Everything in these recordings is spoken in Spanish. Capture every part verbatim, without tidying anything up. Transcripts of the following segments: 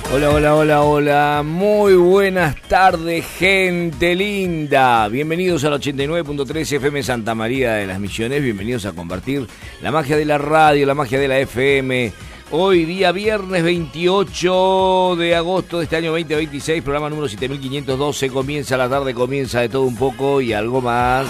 Hola, hola, hola, hola, muy buenas tardes, gente linda. Bienvenidos al ochenta y nueve punto tres F M Santa María de las Misiones. Bienvenidos a compartir la magia de la radio, la magia de la F M. Hoy día viernes veintiocho de agosto de este año veinte veintiséis, programa número siete mil quinientos doce. Comienza la tarde, comienza de todo un poco y algo más.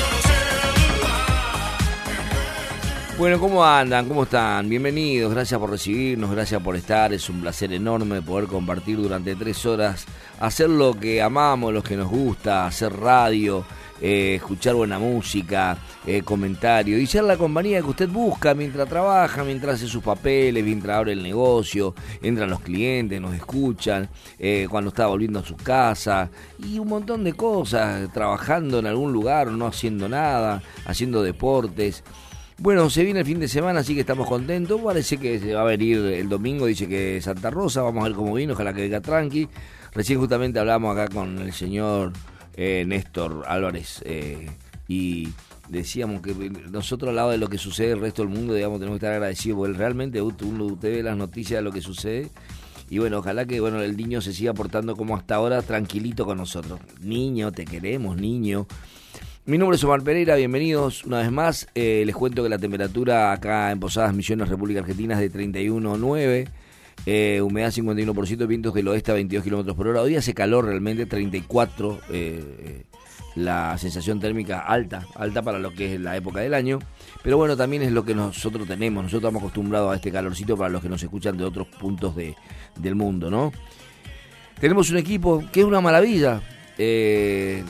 Bueno, ¿cómo andan? ¿Cómo están? Bienvenidos, gracias por recibirnos, gracias por estar. Es un placer enorme poder compartir durante tres horas, hacer lo que amamos, lo que nos gusta, hacer radio, eh, escuchar buena música, eh, comentarios y ser la compañía que usted busca mientras trabaja, mientras hace sus papeles, mientras abre el negocio, entran los clientes, nos escuchan, eh, cuando está volviendo a su casa y un montón de cosas, trabajando en algún lugar, no haciendo nada, haciendo deportes. Bueno, se viene el fin de semana, así que estamos contentos. Parece que se va a venir el domingo, dice que Santa Rosa, vamos a ver cómo vino, ojalá que venga tranqui. Recién justamente hablamos acá con el señor eh, Néstor Álvarez eh, y decíamos que nosotros al lado de lo que sucede el resto del mundo, digamos, tenemos que estar agradecidos, porque realmente uno, usted ve las noticias de lo que sucede. Y bueno, ojalá que bueno el niño se siga portando como hasta ahora, tranquilito con nosotros. Niño, te queremos, niño. Mi nombre es Omar Pereira, bienvenidos una vez más. Eh, les cuento que la temperatura acá en Posadas Misiones, República Argentina, es de treinta y uno punto nueve, eh, humedad cincuenta y uno por ciento, vientos del oeste a veintidós kilómetros por hora. Hoy hace calor realmente, treinta y cuatro, eh, la sensación térmica alta, alta para lo que es la época del año. Pero bueno, también es lo que nosotros tenemos, nosotros estamos acostumbrados a este calorcito para los que nos escuchan de otros puntos de, del mundo, ¿no? Tenemos un equipo que es una maravilla, eh...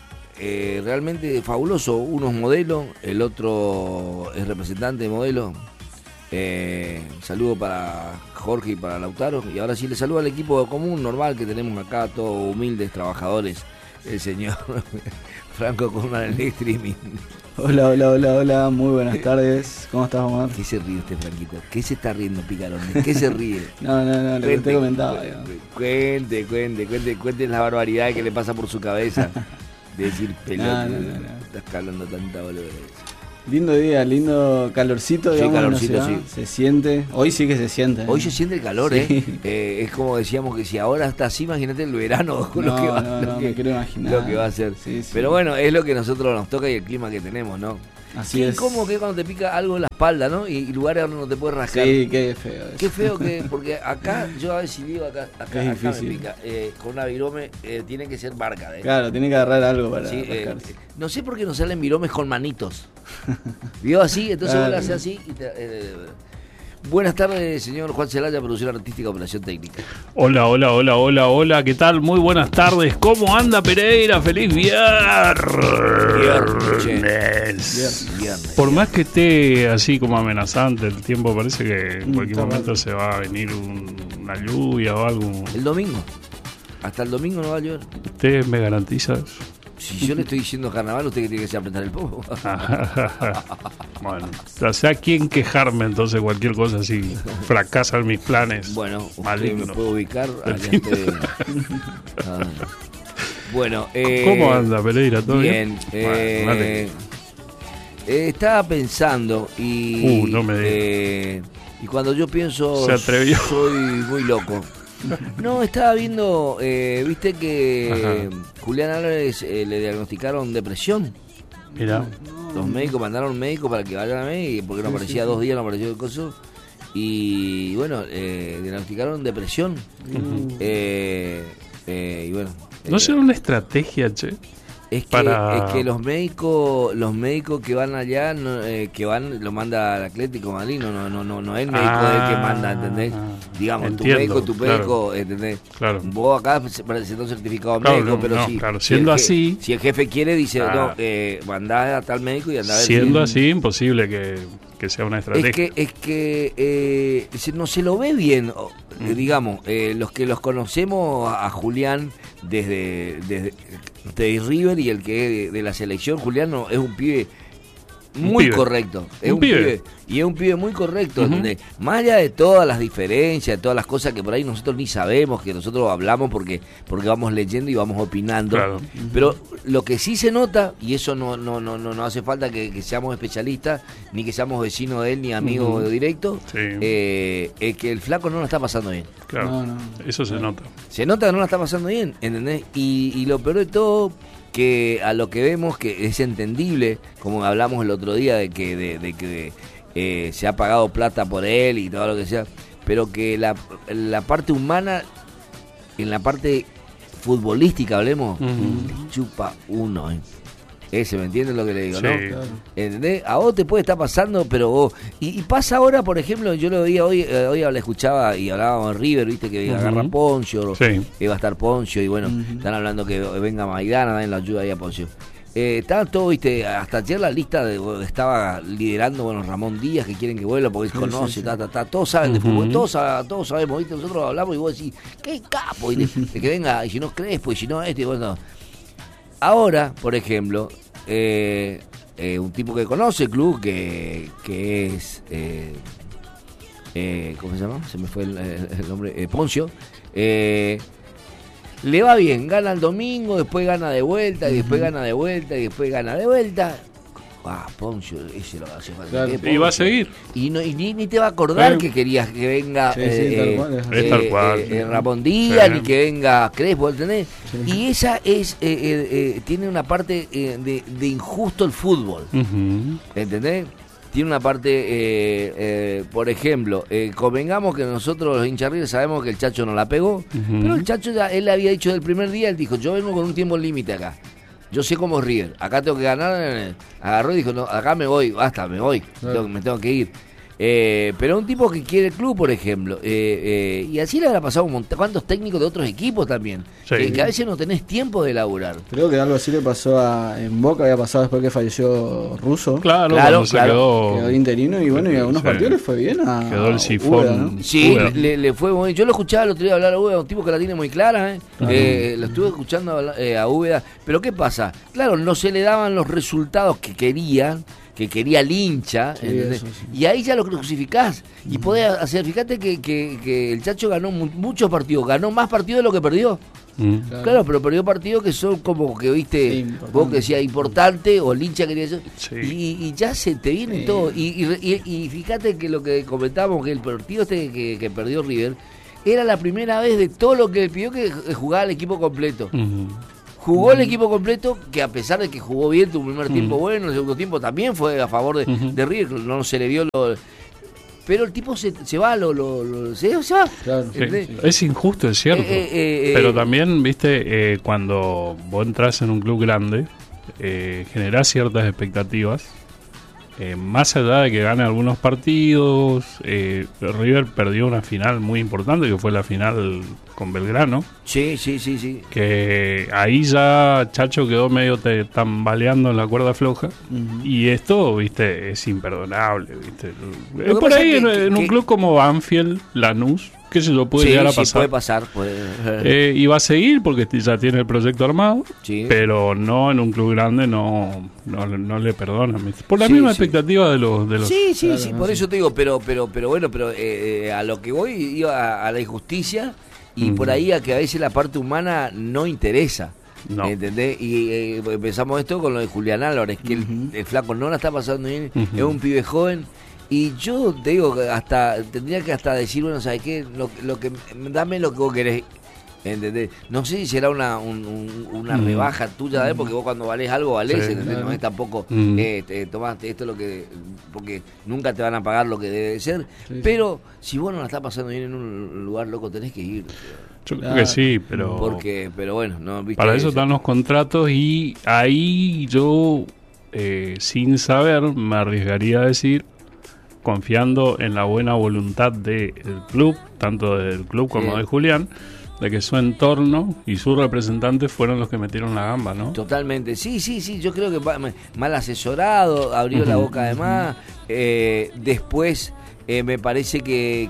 Eh, realmente fabuloso. Uno es modelo, el otro es representante de modelo. Eh, saludo para Jorge y para Lautaro. Y ahora sí le saludo al equipo común, normal, que tenemos acá, todos humildes trabajadores. El señor Franco Kurman en el streaming. Hola, hola, hola, hola, muy buenas tardes. ¿Cómo estás, Omar? ¿Qué se ríe usted, Franquito? ¿Qué se está riendo, picarón? ¿Qué se ríe? No, no, no, lo que te comentaba. Cuente, cuente, cuente, cuente la barbaridad que le pasa por su cabeza. De decir pelota, no, no, no, no. Estás hablando tanta boludez. Lindo día, lindo calorcito, digamos, sí, calorcito, en la ciudad. Sí. Se siente, hoy sí que se siente. ¿eh? Hoy se siente el calor, sí. ¿eh? eh Es como decíamos que si ahora está así, imagínate el verano, no, lo que va, no, lo no, que, me quiero imaginar. Lo que va a ser. Sí, sí. Pero bueno, es lo que a nosotros nos toca y el clima que tenemos, ¿no? Así es. Como que cuando te pica algo en la espalda, ¿no? Y, y lugares donde no te puedes rascar. Sí, qué feo eso. Qué feo que, porque acá, yo a ver si digo acá, acá, es acá difícil. me pica. Eh, con una virome eh, tiene que ser marca, ¿eh? Claro, tiene que agarrar algo para sí, eh, rascarse. No sé por qué no salen viromes con manitos. Vio así, entonces claro. Vos le haces así y te, eh, buenas tardes, señor Juan Celaya, producción artística, operación técnica. Hola, hola, hola, hola, hola, ¿qué tal? Muy buenas tardes. ¿Cómo anda Pereira? ¡Feliz viernes! Viernes. Viernes. Por más que esté así como amenazante el tiempo, parece que en cualquier mm, momento se va a venir un, una lluvia o algo. El domingo. Hasta el domingo no va a llover. ¿Usted me garantiza eso? Si yo le estoy diciendo carnaval, usted que tiene que ser apretar el pomo. Bueno, o sea, ¿quién quejarme entonces cualquier cosa así? Fracasan mis planes. Bueno, usted malignos. Me puede ubicar. Estoy... ah. Bueno, eh, ¿cómo anda Pereira? ¿Todo bien? bien? Eh, bueno, eh, estaba pensando y... Uh, no me eh, y cuando yo pienso... Se atrevió. Soy muy loco. No, estaba viendo, eh, viste que Ajá. Julián Álvarez eh, le diagnosticaron depresión. Mira. Los médicos mandaron médicos para que vayan a mí, porque no aparecía sí, sí. dos días, no apareció el coso. Y bueno, eh, diagnosticaron depresión. Uh-huh. eh, eh, y bueno. ¿No eh, será una estrategia, che? Es que, para... es que los médicos los médicos que van allá no, eh, que van lo manda el Atlético Madrid, no no no no no es el médico ah, del que manda, ¿entendés? Digamos, entiendo, tu médico tu médico, claro, ¿entendés? Claro. Vos acá presentás un certificado claro, médico, no, pero no, sí, claro, siendo si así, je, si el jefe quiere dice, ah, no, eh, mandá a tal médico y andá a ver. Siendo si, así, imposible que, que sea una estrategia. Es que es que eh, no se lo ve bien, mm. digamos, eh, los que los conocemos a Julián desde desde de River y el que es de, de la selección, Julián no, es un pibe muy pibe. correcto. Es un, un pibe. pibe. Y es un pibe muy correcto. Uh-huh. Donde, más allá de todas las diferencias, de todas las cosas que por ahí nosotros ni sabemos, que nosotros hablamos porque porque vamos leyendo y vamos opinando. Claro. Uh-huh. Pero lo que sí se nota, y eso no no no no, no hace falta que, que seamos especialistas, ni que seamos vecinos de él, ni amigos uh-huh. directos, sí. eh, es que el flaco no lo está pasando bien. Claro, no, no. eso se nota. Se nota que no lo está pasando bien, ¿entendés? Y, y lo peor de todo, que a lo que vemos que es entendible, como hablamos el otro día de que de, de que eh, se ha pagado plata por él y todo lo que sea, pero que la, la parte humana, en la parte futbolística hablemos, uh-huh. le chupa uno, ¿eh? Ese, ¿me entiendes lo que le digo? Sí. ¿No? Claro. ¿Entendés? A vos te puede estar pasando, pero vos... Y, y pasa ahora, por ejemplo, yo lo veía hoy, eh, hoy le escuchaba y hablábamos de River, viste, que uh-huh. agarra Poncio, sí. que va a estar Poncio, y bueno, uh-huh. están hablando que venga Maidana, también la ayuda ahí a Poncio. Eh, estaba todo, viste, hasta ayer la lista de, estaba liderando, bueno, Ramón Díaz, que quieren que vuelva porque él sí, conoce, sí, sí. Ta, ta, ta, todos saben uh-huh. de fútbol, todos, todos sabemos, viste, nosotros hablamos y vos decís, qué capo, y de, de que venga, y si no crees, pues si no este, y bueno... Ahora, por ejemplo, eh, eh, un tipo que conoce el club, que, que es, eh, eh, ¿cómo se llama? Se me fue el, el nombre, eh, Poncio, eh, le va bien, gana el domingo, después gana de vuelta, y después uh-huh. gana de vuelta, y después gana de vuelta. Ah, Poncio, ese lo hace falta. Claro. Y va a seguir. Y, no, y ni, ni te va a acordar eh. que querías que venga sí, sí, eh, tal cual, eh, tal cual. Eh, eh, Ramón Díaz, sí. ni que venga Crespo, ¿entendés? Sí. Y esa es eh, eh, eh, tiene una parte eh, de, de injusto el fútbol. Uh-huh. ¿Entendés? Tiene una parte, eh, eh, por ejemplo, eh, convengamos que nosotros los hinchas River sabemos que el Chacho no la pegó, uh-huh. pero el Chacho ya, él había dicho del primer día, él dijo, yo vengo con un tiempo límite acá. Yo sé cómo es River, acá tengo que ganar, agarró y dijo, no, acá me voy, basta, me voy, claro. tengo, me tengo que ir. Eh, pero un tipo que quiere el club, por ejemplo, eh, eh, y así le habrá pasado un montón, cuantos técnicos de otros equipos también, sí. que, que a veces no tenés tiempo de laburar. Creo que algo así le pasó a, en Boca, había pasado después que falleció Russo. Claro, claro, se claro. Quedó, quedó interino y bueno, y a algunos sí. partidos le fue bien a Quedó el sifón. Úbeda, ¿no? Sí, le, le fue muy bien. Yo lo escuchaba el otro día hablar a Úbeda, un tipo que la tiene muy clara, ¿eh? Claro. Eh, lo estuve escuchando eh, a Úbeda, pero ¿qué pasa? Claro, no se le daban los resultados que querían, que quería el hincha, sí, eso, sí. y ahí ya lo crucificás y uh-huh. podés hacer, fíjate que, que, que el Chacho ganó mu- muchos partidos, ganó más partidos de lo que perdió. Uh-huh. Claro. claro, pero perdió partidos que son como que, viste, sí, vos que decías importante, o el hincha quería eso, sí. y, y ya se te viene sí. todo. Y, y, y, y fíjate que lo que comentábamos, que el partido este que, que perdió River, era la primera vez de todo lo que pidió que jugaba el equipo completo. Uh-huh. Jugó uh-huh. el equipo completo, que a pesar de que jugó bien, tu primer uh-huh. tiempo bueno, el segundo tiempo también fue a favor de, uh-huh. de River, no se le dio lo... Pero el tipo se, se va, lo, lo, lo se, se va. Claro, sí, sí. Es injusto, es cierto. Eh, eh, eh, pero también, viste, eh, cuando vos entras en un club grande, eh, generás ciertas expectativas. Eh, más allá de que gane algunos partidos, eh, River perdió una final muy importante, que fue la final con Belgrano. Sí, sí, sí, sí. Que ahí ya Chacho quedó medio te, tambaleando en la cuerda floja. Uh-huh. Y esto, viste, es imperdonable, viste. Es por ahí que, en, que, en un que... club como Banfield, Lanús, que se lo puede sí, llegar a sí, pasar. puede pasar. Puede... Eh, y va a seguir porque ya tiene el proyecto armado, sí. pero no en un club grande, no no, no le perdonan. Por la sí, misma sí. expectativa de los... De los sí, sí, claro, sí, no, por sí. eso te digo, pero pero pero bueno, pero eh, a lo que voy, iba a, a la injusticia y uh-huh. por ahí a que a veces la parte humana no interesa. No. ¿Entendés? Y eh, empezamos esto con lo de Julián Álvarez, que uh-huh. el, el flaco no la está pasando bien, uh-huh. es un pibe joven. Y yo te digo que hasta tendría que hasta decir, bueno, ¿sabes qué? Lo, lo que dame lo que vos querés, ¿entendés? No sé si será una un, un, una mm. rebaja tuya, ¿eh? Porque vos cuando valés algo valés, sí, ¿entendés? Claro. No es tampoco, mm. eh, te tomaste esto es lo que, porque nunca te van a pagar lo que debe de ser, sí, pero sí. si vos no la estás pasando bien en un lugar, loco, tenés que ir. Yo creo que sí, pero... Porque, pero bueno, no, ¿viste? Para eso están los contratos y ahí yo, eh, sin saber, me arriesgaría a decir, confiando en la buena voluntad del club, tanto del club como sí. de Julián, de que su entorno y sus representantes fueron los que metieron la gamba, ¿no? Totalmente, sí, sí, sí, yo creo que mal asesorado, abrió uh-huh. la boca de más, eh, después eh, me parece que, que,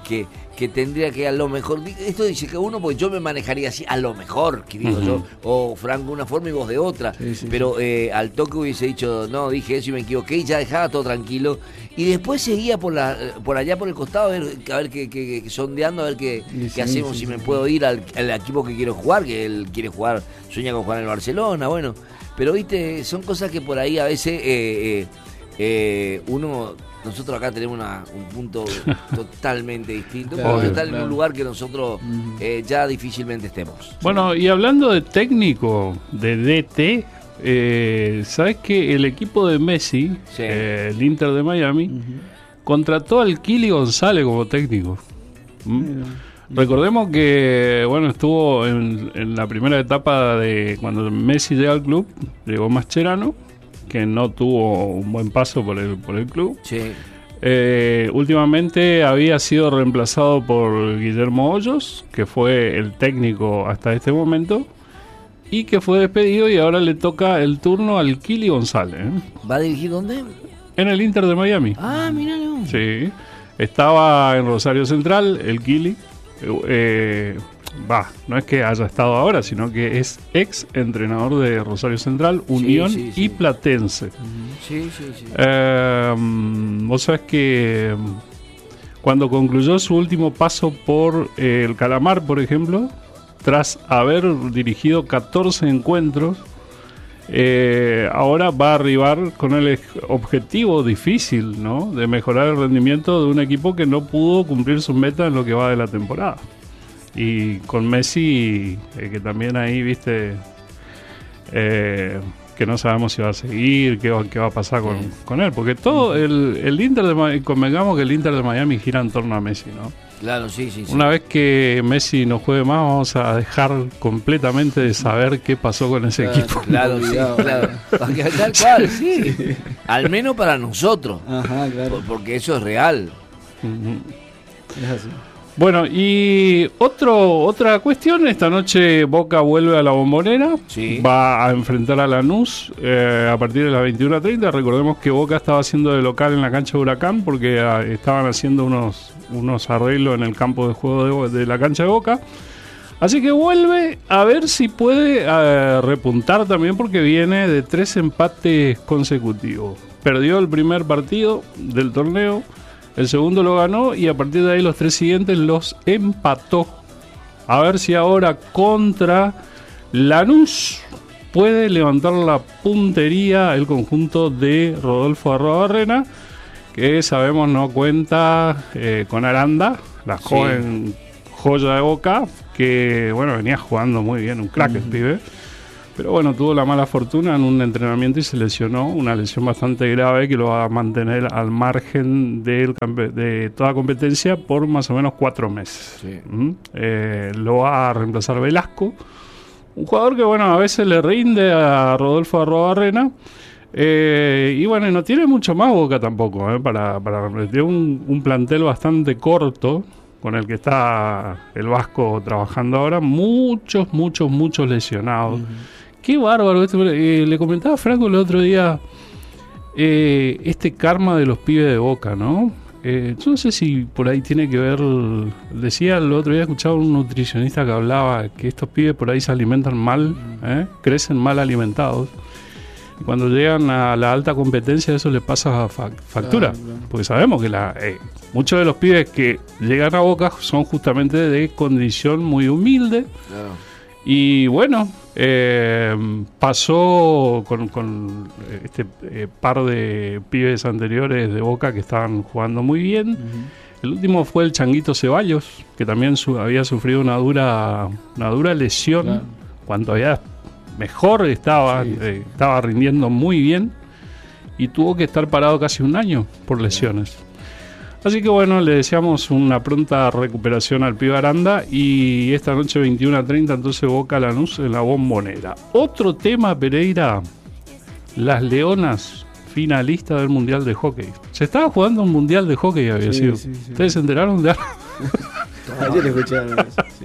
que tendría que a lo mejor, esto dice que uno, porque yo me manejaría así, a lo mejor, que digo uh-huh. yo, o Franco de una forma y vos de otra, sí, sí, pero sí. Eh, al toque hubiese dicho, no, dije eso y me equivoqué, y ya dejaba todo tranquilo, y después seguía por la por allá por el costado, a ver, a ver qué, qué, qué sondeando, a ver qué, sí, qué hacemos, sí, si sí, me sí. puedo ir al, al equipo que quiero jugar, que él quiere jugar, sueña con jugar en el Barcelona, bueno, pero viste, son cosas que por ahí a veces eh, eh, eh, uno... Nosotros acá tenemos una, un punto totalmente distinto, claro, porque está en claro. un lugar que nosotros eh, ya difícilmente estemos. Bueno, y hablando de técnico, de D T, eh, ¿sabes que el equipo de Messi, sí. eh, el Inter de Miami, uh-huh. contrató al Kili González como técnico? ¿Mm? Recordemos que bueno estuvo en, en la primera etapa de cuando Messi llega al club, llegó Mascherano, que no tuvo un buen paso por el por el club. Sí. Eh, últimamente había sido reemplazado por Guillermo Hoyos, que fue el técnico hasta este momento, y que fue despedido y ahora le toca el turno al Kili González. ¿eh? ¿Va a dirigir dónde? En el Inter de Miami. Ah, míralo. Sí. Estaba en Rosario Central, el Kili. Eh, va, no es que haya estado ahora, sino que es ex entrenador de Rosario Central, Unión sí, sí, sí. y Platense. Uh-huh. Sí, sí, sí. Eh, vos sabés que cuando concluyó su último paso por eh, el Calamar, por ejemplo, tras haber dirigido catorce encuentros, eh, ahora va a arribar con el objetivo difícil, ¿no?, de mejorar el rendimiento de un equipo que no pudo cumplir sus metas en lo que va de la temporada. Y con Messi, eh, que también ahí, viste, eh, que no sabemos si va a seguir, qué va, qué va a pasar con, sí. con él, porque todo el, el Inter de Miami, convengamos que el Inter de Miami gira en torno a Messi, ¿no? Claro, sí, sí, sí. Una vez que Messi no juegue más, vamos a dejar completamente de saber qué pasó con ese claro, equipo. Claro, sí, claro. Tal cual, sí. sí. Al menos para nosotros. Ajá, claro. Porque eso es real. Uh-huh. Es así. Bueno, y otro otra cuestión, esta noche Boca vuelve a la Bombonera, sí. va a enfrentar a Lanús eh, a partir de las veintiuna treinta. Recordemos que Boca estaba haciendo de local en la cancha de Huracán porque eh, estaban haciendo unos, unos arreglos en el campo de juego de, de la cancha de Boca. Así que vuelve a ver si puede eh, repuntar también, porque viene de tres empates consecutivos. Perdió el primer partido del torneo, el segundo lo ganó y a partir de ahí los tres siguientes los empató. A ver si ahora contra Lanús puede levantar la puntería el conjunto de Rodolfo Arruabarrena, que sabemos no cuenta eh, con Aranda, la sí. joven joya de Boca, que bueno venía jugando muy bien, un crack uh-huh. el pibe. Pero bueno, tuvo la mala fortuna en un entrenamiento y se lesionó, una lesión bastante grave que lo va a mantener al margen del, de toda competencia por más o menos cuatro meses. Sí. ¿Mm? Eh, lo va a reemplazar Velasco, un jugador que bueno a veces le rinde a Rodolfo Arruabarrena. Eh, y bueno, no tiene mucho más Boca tampoco, eh, para, para tiene un, un plantel bastante corto con el que está el Vasco trabajando ahora, muchos, muchos, muchos lesionados. Uh-huh. Qué bárbaro. Esto, eh, le comentaba a Franco el otro día eh, este karma de los pibes de Boca, ¿no? Eh, yo no sé si por ahí tiene que ver. Decía el otro día, escuchaba un nutricionista que hablaba que estos pibes por ahí se alimentan mal, ¿eh? Crecen mal alimentados. Y cuando llegan a la alta competencia, eso les pasa fa- factura. Claro, claro. Porque sabemos que la, eh, muchos de los pibes que llegan a Boca son justamente de condición muy humilde. Claro. Y bueno, eh, pasó con, con este eh, par de pibes anteriores de Boca que estaban jugando muy bien. Uh-huh. El último fue el Changuito Ceballos, que también su, había sufrido una dura, una dura lesión. Claro. Cuando había mejor estaba, sí, sí. Eh, estaba rindiendo muy bien y tuvo que estar parado casi un año por lesiones. Así que bueno, le deseamos una pronta recuperación al pibe Aranda, y esta noche veintiuna a treinta entonces Boca Lanús en la Bombonera. Otro tema, Pereira, las Leonas finalistas del Mundial de Hockey. Se estaba jugando un Mundial de Hockey, había sí, sido. Sí, sí. ¿Ustedes se enteraron de algo? Ayer escucharon eso, sí.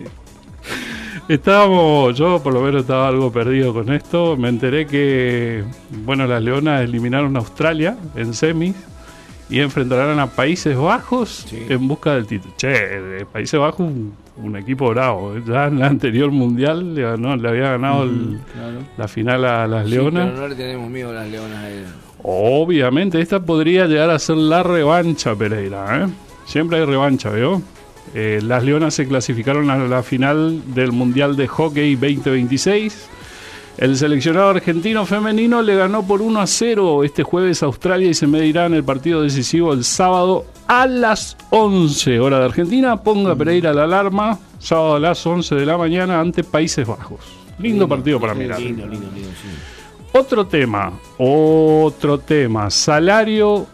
Estábamos, yo por lo menos estaba algo perdido con esto. Me enteré que, bueno, las Leonas eliminaron a Australia en semis y enfrentarán a Países Bajos sí. en busca del título. Che, Países Bajos, un, un equipo bravo. Ya en la anterior mundial le, ganó, le había ganado el, mm, claro. la final a las sí, Leonas. Pero no le tenemos miedo a las Leonas a ellos. Obviamente, esta podría llegar a ser la revancha, Pereira, ¿eh? Siempre hay revancha, ¿veo? Eh, las Leonas se clasificaron a la final del Mundial de Hockey veinte veintiséis. El seleccionado argentino femenino le ganó por uno a cero este jueves a Australia y se medirá en el partido decisivo el sábado a las once, hora de Argentina. Ponga Pereira la alarma, sábado a las once de la mañana ante Países Bajos. Lindo, lindo partido para lindo, mirar. Lindo, lindo, lindo, sí. Otro tema, otro tema, salario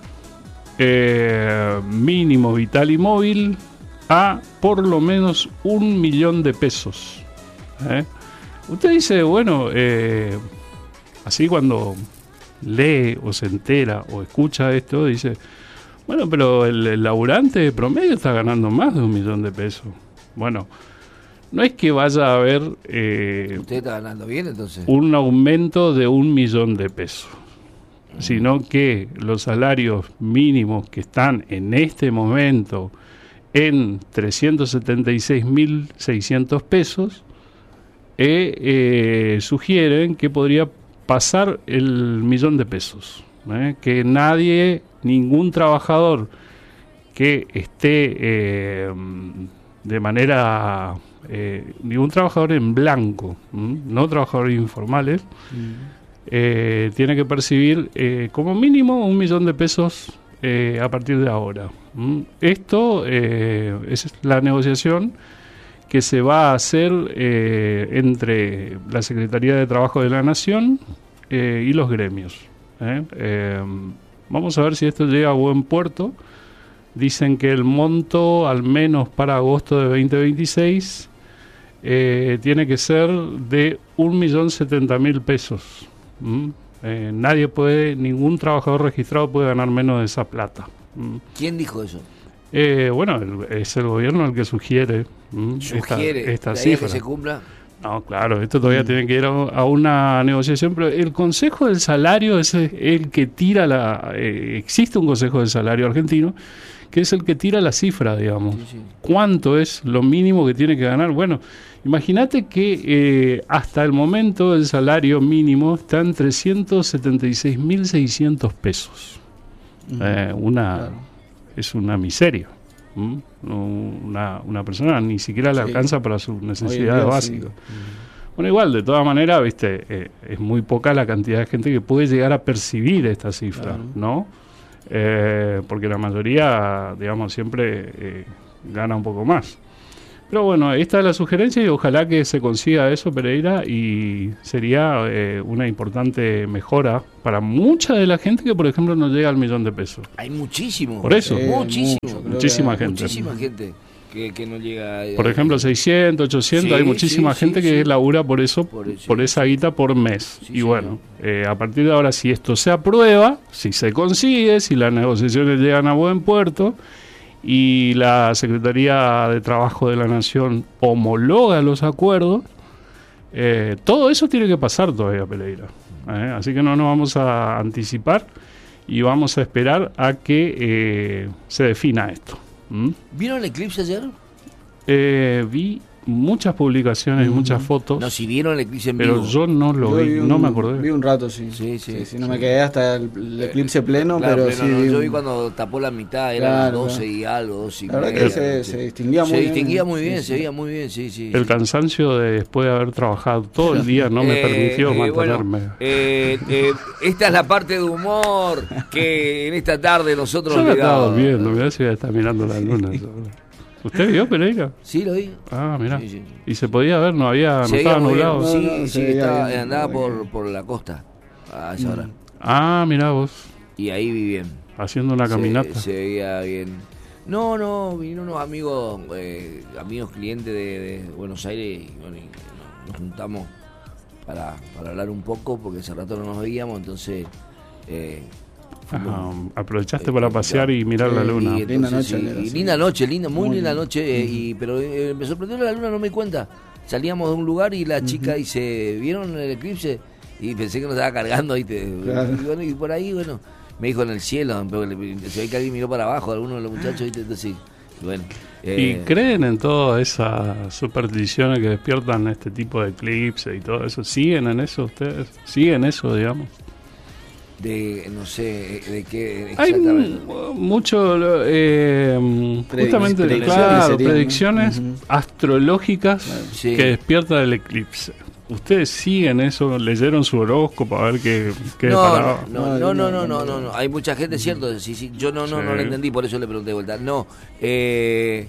eh, mínimo vital y móvil a por lo menos un millón de pesos. ¿Eh? Usted dice, bueno, eh, así cuando lee o se entera o escucha esto, dice, bueno, pero el, el laburante promedio está ganando más de un millón de pesos. Bueno, no es que vaya a haber eh, ¿usted está ganando bien entonces? Un aumento de un millón de pesos, uh-huh. sino que los salarios mínimos que están en este momento en trescientos setenta y seis mil seiscientos pesos, eh, eh, sugieren que podría pasar el millón de pesos, ¿eh? Que nadie, ningún trabajador que esté eh, de manera, eh, ningún trabajador en blanco, ¿m? no trabajadores informales, mm. eh, tiene que percibir eh, como mínimo un millón de pesos eh, a partir de ahora. ¿m? Esto eh, es la negociación que se va a hacer eh, entre la Secretaría de Trabajo de la Nación eh, y los gremios. ¿eh? Eh, vamos a ver si esto llega a buen puerto. Dicen que el monto, al menos para agosto de veinte veintiséis, eh, tiene que ser de un millón setenta mil pesos. ¿Mm? Eh, nadie puede, ningún trabajador registrado puede ganar menos de esa plata. ¿Mm? ¿Quién dijo eso? Eh, bueno, el, es el gobierno el que sugiere, ¿Sugiere esta, esta cifra que se cumpla? No, claro, esto todavía mm. tiene que ir a, a una negociación, pero el Consejo del Salario es el que tira la... Eh, existe un Consejo del Salario argentino que es el que tira la cifra, digamos. Sí, sí. ¿Cuánto es lo mínimo que tiene que ganar? Bueno, imagínate que eh, hasta el momento el salario mínimo está en trescientos setenta y seis mil seiscientos pesos. Mm. Eh, una... Claro. Es una miseria. ¿Mm? Una, una persona ni siquiera le sí. alcanza para sus necesidades básicas. Sí. Bueno, igual, de todas maneras, viste, eh, es muy poca la cantidad de gente que puede llegar a percibir esta cifra, claro. ¿no? Eh, porque la mayoría, digamos, siempre eh, gana un poco más. Pero bueno, esta es la sugerencia y ojalá que se consiga eso, Pereira, y sería eh, una importante mejora para mucha de la gente que, por ejemplo, no llega al millón de pesos. Hay muchísimo. Por eso. Eh, muchísimo. Mucho, muchísima gente. Muchísima gente que, que no llega. A, por ejemplo, seiscientos, ochocientos, sí, hay muchísima sí, gente sí, que sí. labura por eso, por, eso, por esa guita por mes. Sí, y sí, bueno, eh, a partir de ahora, si esto se aprueba, si se consigue, si las negociaciones llegan a buen puerto, y la Secretaría de Trabajo de la Nación homologa los acuerdos, eh, todo eso tiene que pasar todavía, Pereira. ¿eh? Así que no nos vamos a anticipar y vamos a esperar a que eh, se defina esto. ¿Mm? ¿Vieron el eclipse ayer? Eh, vi muchas publicaciones y uh-huh. muchas fotos. No, si vieron el eclipse en pero vivo. yo no lo yo vi, vi un, no me acordé. Vi un rato, sí. Sí, sí. sí, sí no sí. me quedé hasta el, el eclipse pleno, claro, pero pleno, sí. No, vi yo un... vi cuando tapó la mitad, era claro, las doce claro. y algo, doce y la verdad media, que se, se distinguía muy se bien. Se distinguía muy bien, sí, se sí. veía muy bien, sí, sí. El sí. cansancio de después de haber trabajado todo el día no me eh, permitió eh, mantenerme. Bueno, eh, eh, esta es la parte de humor que en esta tarde nosotros yo le me estaba damos. durmiendo, mirá si está mirando la luna. ¿Usted vio, Pereira? Sí, lo vi. Ah, mira. Sí, sí. Y se podía ver, no había, se no estaba muy nublado. bien. Sí, no, no, sí, estaba, bien, andaba por, por la costa a esa hora. Ah, mira vos. Y ahí vi bien. Haciendo una caminata. Se, se veía bien. No, no, vinieron unos amigos, eh, amigos clientes de, de Buenos Aires y, bueno, y nos juntamos para, para hablar un poco porque hace rato no nos veíamos, entonces... Eh, Ajá, aprovechaste eh, para pasear y mirar eh, la luna. Y entonces, linda noche. Sí, y linda noche, linda, muy, muy linda noche. Eh, y, pero eh, me sorprendió la luna, no me di cuenta. Salíamos de un lugar y la uh-huh. chica dice, ¿vieron el eclipse? Y pensé que nos estaba cargando. Y, te, claro. y, bueno, y por ahí, bueno, me dijo en el cielo, se ve que alguien miró para abajo, alguno de los muchachos, ¿viste? Entonces, sí, bueno. Eh, ¿Y creen en todas esas supersticiones que despiertan este tipo de eclipses y todo eso? ¿Siguen en eso ustedes? ¿Siguen eso, digamos? De, no sé, de qué exactamente. Hay mucho, eh, justamente, predicciones, claro, serían, predicciones ¿no? uh-huh. astrológicas claro. sí. que despiertan el eclipse. ¿Ustedes siguen eso? ¿Leyeron su horóscopo a ver qué, qué no, no, no, no, no, no, no, no, no. Hay mucha gente, cierto, sí, sí. Yo no, no, sí. no lo entendí, por eso le pregunté de vuelta. No, eh...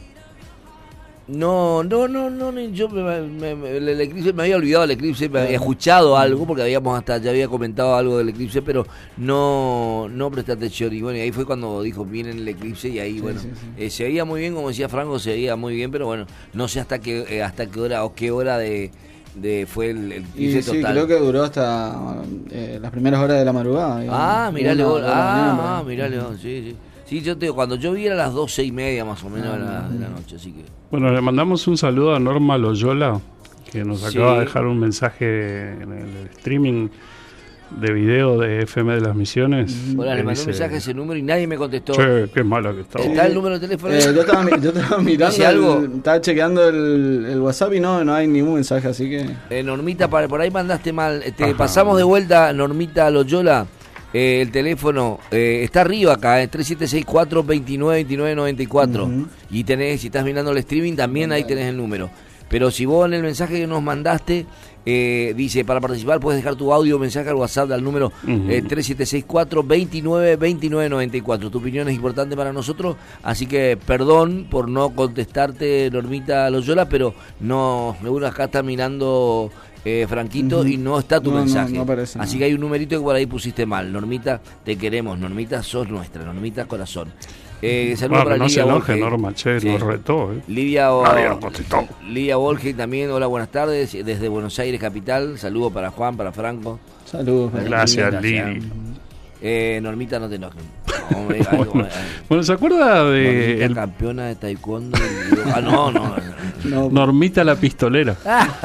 No, no, no, no, yo me, me, me, el eclipse, me había olvidado del eclipse, me había escuchado algo, porque habíamos hasta, ya había comentado algo del eclipse, pero no, no presté atención, y bueno, y ahí fue cuando dijo, miren el eclipse, y ahí, sí, bueno, sí, sí. Eh, se veía muy bien, como decía Franco, se veía muy bien, pero bueno, no sé hasta qué, eh, hasta qué hora, o qué hora de, de fue el, el eclipse y, total. Sí, creo que duró hasta eh, las primeras horas de la madrugada. Digamos. Ah, mirale vos, ah, ah, mirale vos, sí, sí. Sí, yo te, cuando yo vi era a las doce y media más o menos ah, de, la, de la noche, así que... Bueno, le mandamos un saludo a Norma Loyola, que nos sí. acaba de dejar un mensaje en el streaming de video de F M de las Misiones. Hola, le mandé dice, un mensaje a ese número y nadie me contestó. Che, qué mala que estaba. ¿Está el número de teléfono? Eh, yo, estaba, yo estaba mirando, algo? El, estaba chequeando el, el WhatsApp y no, no hay ningún mensaje, así que... Eh, Normita, por, por ahí mandaste mal. Te Ajá. pasamos de vuelta, Normita Loyola. Eh, el teléfono eh, está arriba acá, es tres siete seis cuatro, dos nueve dos nueve nueve cuatro. Uh-huh. Y tenés, si estás mirando el streaming, también ahí tenés el número. Pero si vos en el mensaje que nos mandaste, eh, dice, para participar puedes dejar tu audio o mensaje al WhatsApp al número uh-huh. eh, tres siete seis cuatro, dos nueve dos nueve nueve cuatro. Tu opinión es importante para nosotros, así que perdón por no contestarte, Normita Loyola, pero no, uno acá está mirando... Eh, Franquito, uh-huh. y no está tu no, mensaje. No, no aparece, Así no. que hay un numerito que por ahí pusiste mal. Normita, te queremos. Normita, sos nuestra. Normita, corazón. Eh, saludos bueno, para no Lidia se enoje, Borges. Norma, che, sí. nos retó. Eh. Lidia, o, Lidia Borges también. Hola, buenas tardes. Desde Buenos Aires, capital. Saludos para Juan, para Franco. Saludos. Gracias, Lidia. Eh, Normita, no te enojes. bueno, bueno, ¿se acuerda de Normita, el... campeona de taekwondo? Ah, no, no, no. Normita la pistolera.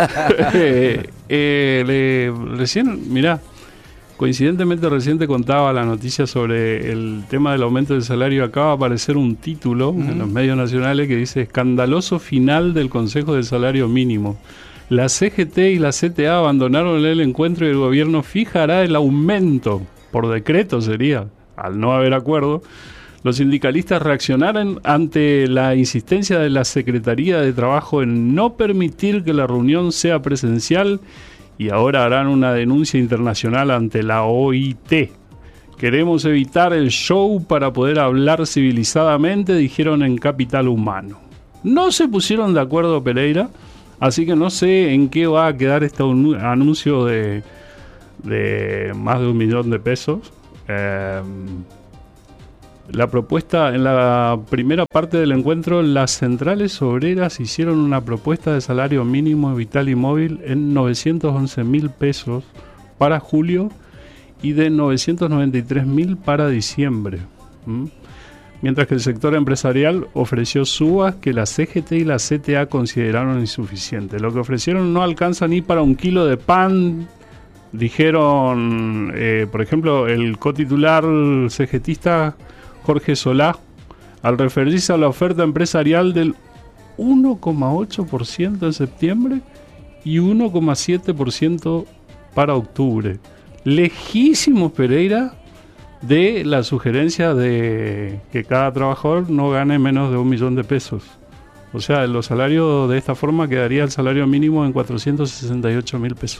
eh, eh, le, recién, mirá, coincidentemente recién te contaba la noticia sobre el tema del aumento del salario. Acaba de aparecer un título mm. en los medios nacionales que dice: escandaloso final del Consejo del Salario Mínimo. La C G T y la C T A abandonaron el encuentro y el gobierno fijará el aumento. Por decreto sería, al no haber acuerdo. Los sindicalistas reaccionaron ante la insistencia de la Secretaría de Trabajo en no permitir que la reunión sea presencial y ahora harán una denuncia internacional ante la O I T. Queremos evitar el show para poder hablar civilizadamente, dijeron en Capital Humano. No se pusieron de acuerdo, Pereira, así que no sé en qué va a quedar este anuncio de... de más de un millón de pesos. Eh, la propuesta, en la primera parte del encuentro, las centrales obreras hicieron una propuesta de salario mínimo vital y móvil en novecientos once mil pesos para julio y de novecientos noventa y tres mil para diciembre. ¿Mm? Mientras que el sector empresarial ofreció subas que la C G T y la C T A consideraron insuficientes. Lo que ofrecieron no alcanza ni para un kilo de pan. Dijeron, eh, por ejemplo, el cotitular cegetista Jorge Solá, al referirse a la oferta empresarial del uno coma ocho por ciento en septiembre y uno coma siete por ciento para octubre. Lejísimos, Pereira, de la sugerencia de que cada trabajador no gane menos de un millón de pesos. O sea, los salarios de esta forma quedaría el salario mínimo en cuatrocientos sesenta y ocho mil pesos.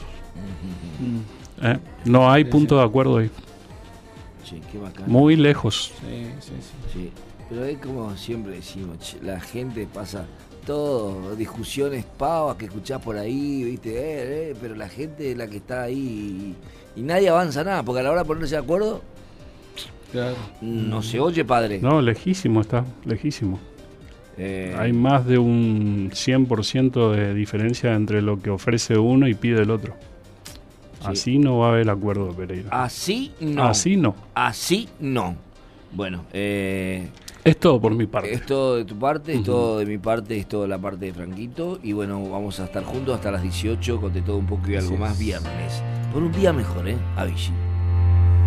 ¿Eh? No hay punto de acuerdo ahí. Sí, qué bacán. Muy lejos. Sí, sí, sí, sí. Pero es como siempre decimos, la gente pasa todo, discusiones pavas que escuchás por ahí, viste, eh, eh, pero la gente es la que está ahí y, y nadie avanza nada, porque a la hora de ponerse de acuerdo, claro, no se oye, padre. No, lejísimo está, lejísimo. Eh, hay más de un cien por ciento de diferencia entre lo que ofrece uno y pide el otro. Sí. Así no va a haber acuerdo, Pereira. Así no. Así no. Así no. Bueno, eh, es todo por mi parte. Es todo de tu parte, es uh-huh. todo de mi parte, es todo la parte de Franquito. Y bueno, vamos a estar juntos hasta las dieciocho con De Todo Un Poco y Algo sí. Más viernes. Por un día mejor, ¿eh? Avicii.